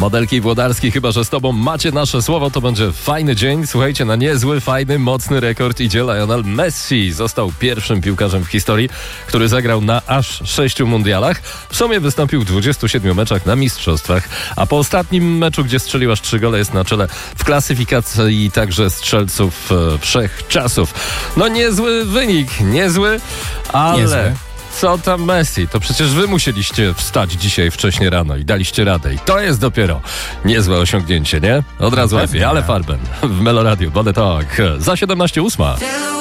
Modelki Włodarski, chyba że z tobą macie nasze słowo, to będzie fajny dzień. Słuchajcie, na niezły, fajny, mocny rekord idzie Lionel Messi. Został pierwszym piłkarzem w historii, który zagrał na aż 6 mundialach. W sumie wystąpił w 27 meczach na mistrzostwach, a po ostatnim meczu, gdzie strzelił aż 3 gole, jest na czele w klasyfikacji także strzelców wszechczasów. No niezły wynik, niezły, ale... Niezły. Co tam Messi? To przecież wy musieliście wstać dzisiaj wcześnie rano i daliście radę. I to jest dopiero niezłe osiągnięcie, nie? Od razu lepiej, ale farben w Meloradiu. Bonne tak. Za 17:08.